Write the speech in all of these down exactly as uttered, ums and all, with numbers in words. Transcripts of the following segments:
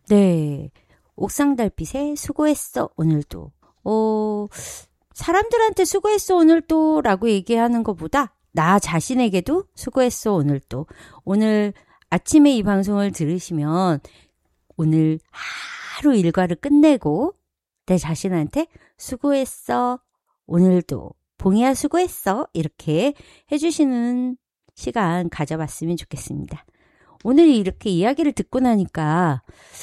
네. 옥상 달빛에 수고했어 오늘도. 어, 사람들한테 수고했어 오늘도 라고 얘기하는 것보다 나 자신에게도 수고했어 오늘도. 오늘 아침에 이 방송을 들으시면 오늘 하루 일과를 끝내고 내 자신한테 수고했어 오늘도. 봉이야 수고했어. 이렇게 해주시는 시간 가져봤으면 좋겠습니다. 오늘 이렇게 이야기를 듣고 나니까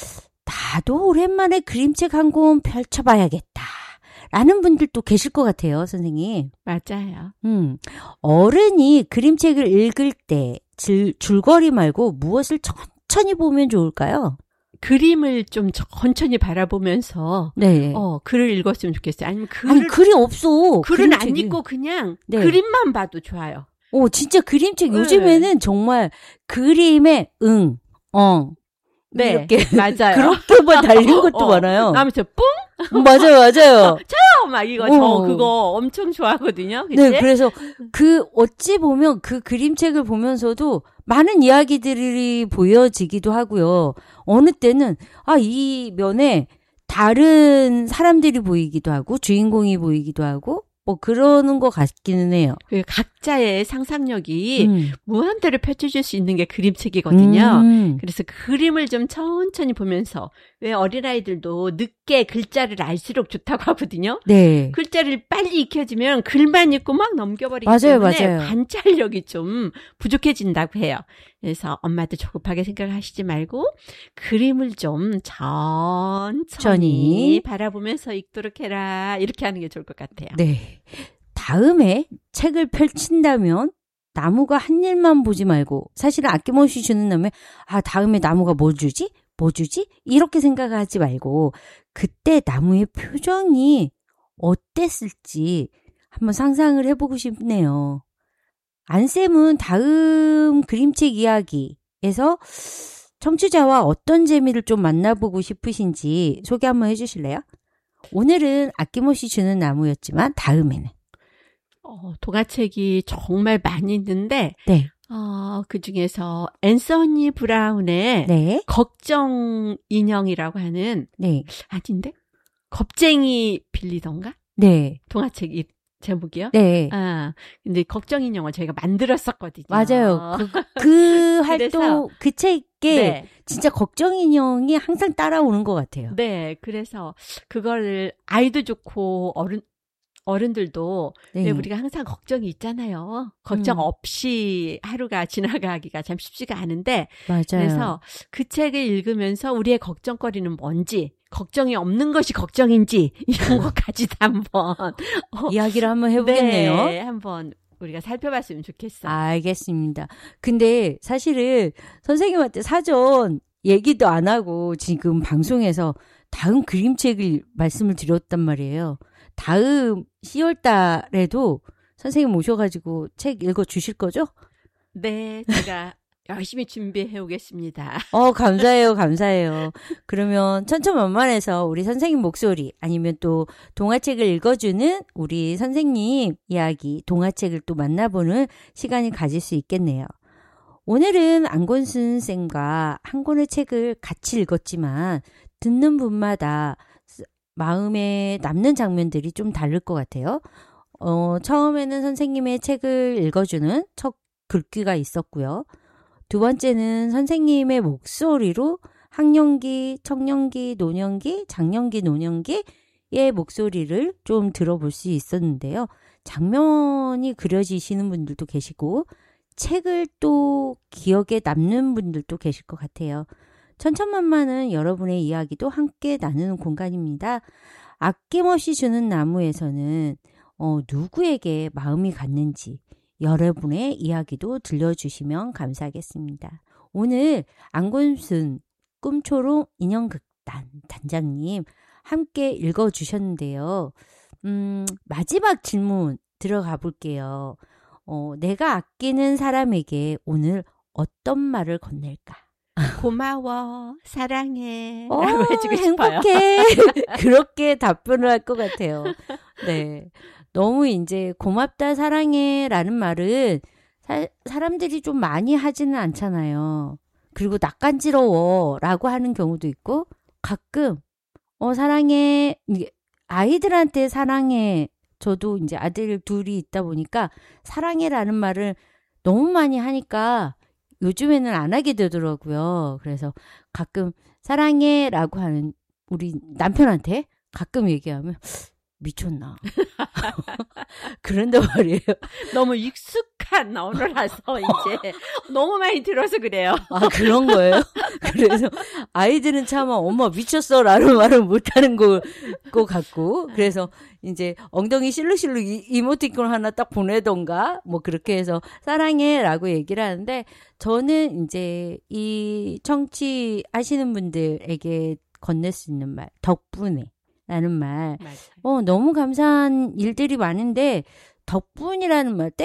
나도 오랜만에 그림책 한 권 펼쳐봐야겠다 라는 분들도 계실 것 같아요, 선생님. 맞아요. 음, 어른이 그림책을 읽을 때 줄, 줄거리 말고 무엇을 천천히 보면 좋을까요? 그림을 좀 천천히 바라보면서 네. 어, 글을 읽었으면 좋겠어요. 아니면 글을, 아니, 글이 없어. 글은 그림책이. 안 읽고 그냥 네. 그림만 봐도 좋아요. 오, 진짜 그림책 네. 요즘에는 정말 그림에 응, 어. 네, 이렇게 맞아요. 그렇게만 달린 것도 어, 많아요. 하면서 뿡? 맞아요, 맞아요. 저요! 막 이거, 어. 저 그거 엄청 좋아하거든요. 그치? 네, 그래서 그 어찌 보면 그 그림책을 보면서도 많은 이야기들이 보여지기도 하고요. 어느 때는 아, 이 면에 다른 사람들이 보이기도 하고 주인공이 보이기도 하고 뭐 그러는 것 같기는 해요. 그 각자의 상상력이 음. 무한대로 펼쳐질 수 있는 게 그림책이거든요. 음. 그래서 그림을 좀 천천히 보면서 왜 어린아이들도 늦게 글자를 알수록 좋다고 하거든요. 네. 글자를 빨리 익혀지면 글만 읽고 막 넘겨버리기 맞아요, 때문에 맞아요. 관찰력이 좀 부족해진다고 해요. 그래서 엄마도 조급하게 생각하시지 말고 그림을 좀 천천히 천히. 바라보면서 읽도록 해라. 이렇게 하는 게 좋을 것 같아요. 네. 다음에 책을 펼친다면 나무가 한 일만 보지 말고 사실은 아낌없이 주는 나무에 아 다음에 나무가 뭐 주지? 뭐 주지? 이렇게 생각하지 말고 그때 나무의 표정이 어땠을지 한번 상상을 해보고 싶네요. 안쌤은 다음 그림책 이야기에서 청취자와 어떤 재미를 좀 만나보고 싶으신지 소개 한번 해주실래요? 오늘은 아낌없이 주는 나무였지만 다음에는 어, 동화책이 정말 많이 있는데 네. 어, 그중에서 앤서니 브라운의 네. 걱정 인형이라고 하는 네. 아닌데? 겁쟁이 빌리던가? 네. 동화책 이 제목이요? 네. 아, 근데 걱정 인형을 저희가 만들었었거든요. 맞아요. 그, 그 활동, 그래서, 그 책에 네. 진짜 걱정 인형이 항상 따라오는 것 같아요. 네, 그래서 그거를 아이도 좋고 어른 어른들도 네. 왜 우리가 항상 걱정이 있잖아요. 걱정 음. 없이 하루가 지나가기가 참 쉽지가 않은데 맞아요. 그래서 그 책을 읽으면서 우리의 걱정거리는 뭔지 걱정이 없는 것이 걱정인지 이런 것까지도 한번 어, 이야기를 한번 해보겠네요. 네, 한번 우리가 살펴봤으면 좋겠어요. 알겠습니다. 근데 사실은 선생님한테 사전 얘기도 안 하고 지금 방송에서 다음 그림책을 말씀을 드렸단 말이에요. 다음 시월 달에도 선생님 모셔가지고 책 읽어주실 거죠? 네, 제가 열심히 준비해 오겠습니다. 어, 감사해요, 감사해요. 그러면 천천만만해서 우리 선생님 목소리 아니면 또 동화책을 읽어주는 우리 선생님 이야기, 동화책을 또 만나보는 시간을 가질 수 있겠네요. 오늘은 안곤순 쌤과 한 권의 책을 같이 읽었지만 듣는 분마다 마음에 남는 장면들이 좀 다를 것 같아요. 어, 처음에는 선생님의 책을 읽어주는 첫 글귀가 있었고요. 두 번째는 선생님의 목소리로 학령기, 청년기, 노년기, 장년기, 노년기의 목소리를 좀 들어볼 수 있었는데요. 장면이 그려지시는 분들도 계시고 책을 또 기억에 남는 분들도 계실 것 같아요. 천천만만은 여러분의 이야기도 함께 나누는 공간입니다. 아낌없이 주는 나무에서는 어, 누구에게 마음이 갔는지 여러분의 이야기도 들려주시면 감사하겠습니다. 오늘 안곤순 꿈초롱 인형극단 단장님 함께 읽어주셨는데요. 음, 마지막 질문 들어가 볼게요. 어, 내가 아끼는 사람에게 오늘 어떤 말을 건넬까? 고마워, 사랑해. 어, 라고 해주고 싶어요. 행복해. 그렇게 답변을 할 것 같아요. 네. 너무 이제 고맙다, 사랑해 라는 말은 사, 사람들이 좀 많이 하지는 않잖아요. 그리고 낯간지러워라고 하는 경우도 있고 가끔 어 사랑해 이게 아이들한테 사랑해 저도 이제 아들 둘이 있다 보니까 사랑해라는 말을 너무 많이 하니까 요즘에는 안 하게 되더라고요. 그래서 가끔 사랑해라고 하는 우리 남편한테 가끔 얘기하면 미쳤나. 그런데 말이에요. 너무 익숙한 언어라서 이제 너무 많이 들어서 그래요. 아, 그런 거예요? 그래서 아이들은 차마 엄마 미쳤어 라는 말을 못하는 거, 거 같고 그래서 이제 엉덩이 실룩실룩 이, 이모티콘 하나 딱 보내던가 뭐 그렇게 해서 사랑해 라고 얘기를 하는데 저는 이제 이 청취하시는 분들에게 건넬 수 있는 말 덕분에 라는 말. 맞아요. 어, 너무 감사한 일들이 많은데, 덕분이라는 말,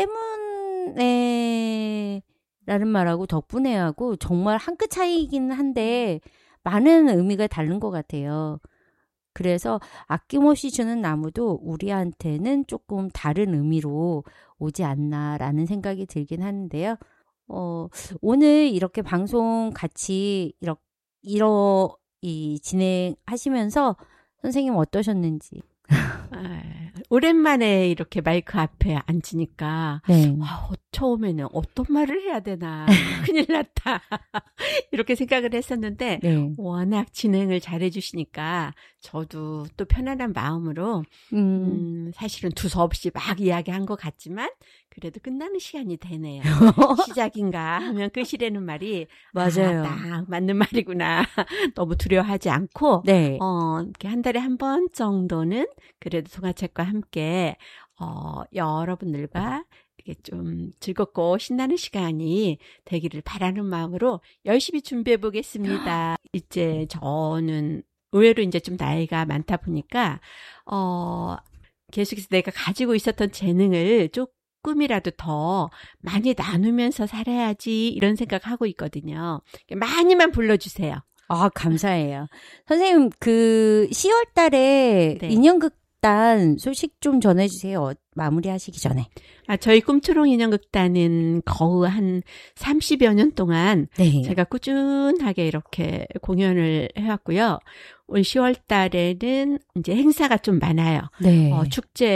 때문에, 라는 말하고 덕분에하고 정말 한 끗 차이긴 한데, 많은 의미가 다른 것 같아요. 그래서 아낌없이 주는 나무도 우리한테는 조금 다른 의미로 오지 않나라는 생각이 들긴 하는데요. 어, 오늘 이렇게 방송 같이, 이러, 이러, 이, 진행하시면서 선생님 어떠셨는지. 아, 오랜만에 이렇게 마이크 앞에 앉으니까 네. 아, 처음에는 어떤 말을 해야 되나 큰일 났다 이렇게 생각을 했었는데 네. 워낙 진행을 잘해 주시니까 저도 또 편안한 마음으로 음. 음, 사실은 두서없이 막 이야기한 것 같지만 그래도 끝나는 시간이 되네요. 시작인가 하면 끝이라는 말이 맞아요. 아, 딱 맞는 말이구나. 너무 두려워하지 않고 네. 어, 이렇게 한 달에 한 번 정도는 그래도 동화책과 함께 어, 여러분들과 이렇게 좀 즐겁고 신나는 시간이 되기를 바라는 마음으로 열심히 준비해 보겠습니다. 이제 저는 의외로 이제 좀 나이가 많다 보니까 어, 계속해서 내가 가지고 있었던 재능을 좀 조금이라도 더 많이 나누면서 살아야지 이런 생각하고 있거든요. 많이만 불러주세요. 아, 감사해요. 선생님, 그 시월 달에 네. 인형극단 소식 좀 전해주세요. 마무리하시기 전에. 아, 저희 꿈초롱 인형극단은 거의 한 삼십여 년 동안 네. 제가 꾸준하게 이렇게 공연을 해왔고요. 올 시월 달에는 이제 행사가 좀 많아요. 네. 어,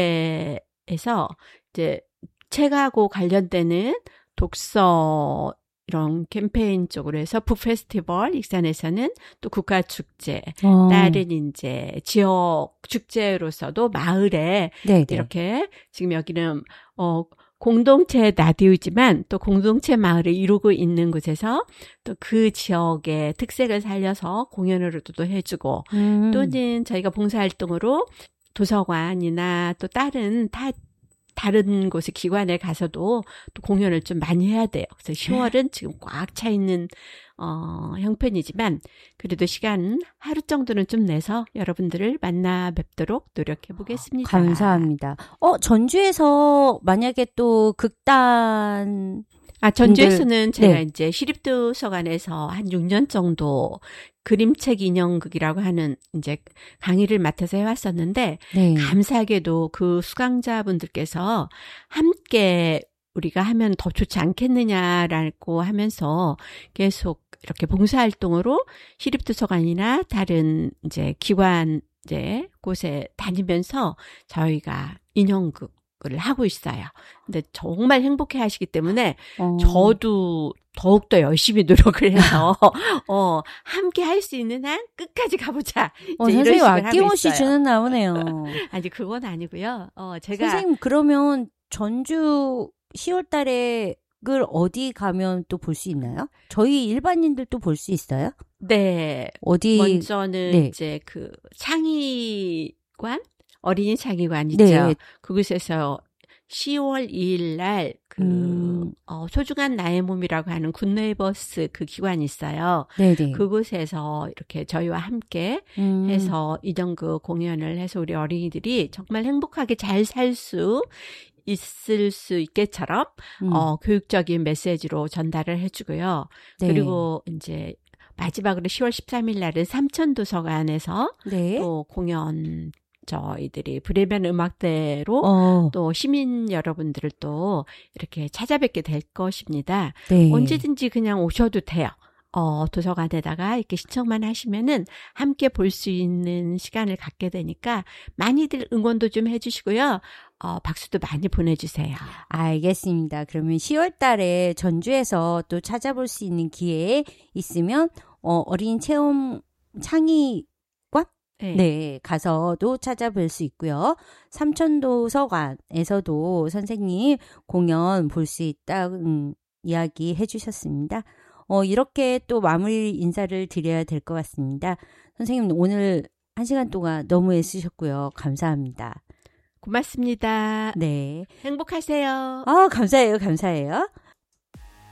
축제에서 이제 책하고 관련되는 독서 이런 캠페인 쪽으로 해서 북페스티벌 익산에서는 또 국가축제, 어. 다른 이제 지역 축제로서도 마을에 네, 네. 이렇게 지금 여기는 어 공동체 라디오이지만 또 공동체 마을을 이루고 있는 곳에서 또 그 지역의 특색을 살려서 공연으로도 해주고 음. 또는 저희가 봉사활동으로 도서관이나 또 다른 타 다른 곳에 기관에 가서도 또 공연을 좀 많이 해야 돼요. 그래서 시월은 지금 꽉 차 있는 어, 형편이지만 그래도 시간 하루 정도는 좀 내서 여러분들을 만나 뵙도록 노력해 보겠습니다. 감사합니다. 어, 전주에서 만약에 또 극단 아, 전주에서는 제가 네. 이제 시립도서관에서 한 육 년 정도 그림책 인형극이라고 하는 이제 강의를 맡아서 해왔었는데, 네. 감사하게도 그 수강자분들께서 함께 우리가 하면 더 좋지 않겠느냐라고 하면서 계속 이렇게 봉사활동으로 시립도서관이나 다른 이제 기관 이제 곳에 다니면서 저희가 인형극 을 하고 있어요. 근데 정말 행복해 하시기 때문에 어. 저도 더욱더 열심히 노력을 해서 어, 함께 할 수 있는 한 끝까지 가보자. 어, 이제 선생님 이런 식으로 아낌없이 하고 있어요. 주는 나오네요. 아니 그건 아니고요. 어, 제가 선생님 그러면 전주 시월 달에 을 어디 가면 또 볼 수 있나요? 저희 일반인들도 볼 수 있어요? 네. 어디 먼저는 네. 이제 그 창의관 어린이 창의관 있죠. 네. 그곳에서 시월 이일 날 그 음. 어, 소중한 나의 몸이라고 하는 굿네이버스 그 기관이 있어요. 네네. 그곳에서 이렇게 저희와 함께 음. 해서 인형극 공연을 해서 우리 어린이들이 정말 행복하게 잘 살 수 있을 수 있게처럼 음. 어, 교육적인 메시지로 전달을 해주고요. 네. 그리고 이제 마지막으로 시월 십삼일 날은 삼천도서관에서 네. 또 공연 저희들이 브레멘 음악대로 어. 또 시민 여러분들을 또 이렇게 찾아뵙게 될 것입니다. 네. 언제든지 그냥 오셔도 돼요. 어, 도서관에다가 이렇게 신청만 하시면은 함께 볼 수 있는 시간을 갖게 되니까 많이들 응원도 좀 해주시고요. 어, 박수도 많이 보내주세요. 알겠습니다. 그러면 시월 달에 전주에서 또 찾아볼 수 있는 기회에 있으면 어, 어린이 체험 창의관? 네. 네, 가서도 찾아볼 수 있고요. 삼천도서관에서도 선생님 공연 볼 수 있다는 이야기 해주셨습니다. 어, 이렇게 또 마무리 인사를 드려야 될 것 같습니다. 선생님 오늘 한 시간 동안 너무 애쓰셨고요. 감사합니다. 고맙습니다. 네. 행복하세요. 아, 감사해요. 감사해요.